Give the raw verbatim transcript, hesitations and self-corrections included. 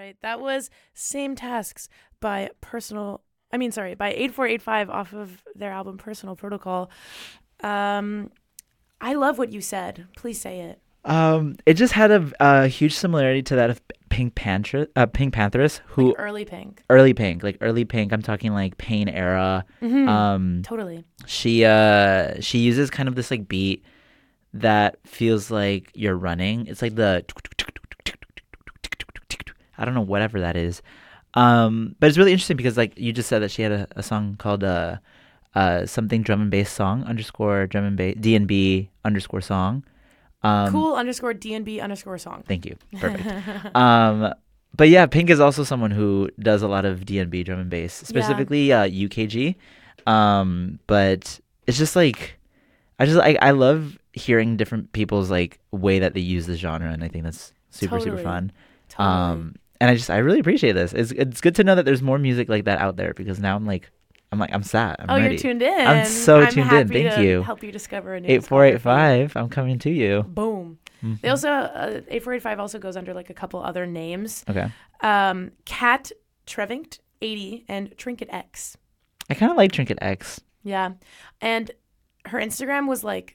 right. That was Same Tasks by Personal. I mean, sorry, by eight four eight five off of their album Personal Protocol. Um, I love what you said. Please say it. Um, it just had a, a huge similarity to that of Pink Panther, uh, Pink Panthers, who Like early Pink. early Pink, like early Pink. I'm talking like Pain era. Mm-hmm. Um, Totally. she uh she uses kind of this like beat that feels like you're running. It's like the I don't know whatever that is. Um, but it's really interesting because like you just said that she had a, a song called uh uh something drum and bass song underscore drum and bass D and B underscore song. Um, Cool underscore D N B underscore song. Thank you. Perfect. um, but yeah, Pink is also someone who does a lot of D and B drum and bass, specifically uh, U K G. Um, but it's just like I just I, I love hearing different people's like way that they use the genre, and I think that's super Totally. super fun. Totally. Um, and I just I really appreciate this. It's it's good to know that there's more music like that out there because now I'm like I'm like I'm sat. I'm oh, ready. you're tuned in. I'm so I'm tuned in. happy Thank to you. Help you discover a new Eight four eight discography. five. I'm coming to you. Boom. Mm-hmm. They also uh, eight four eight five also goes under like a couple other names. Okay. Um, Kat Trevinct eighty and Trinket X. I kind of like Trinket X. Yeah, and her Instagram was like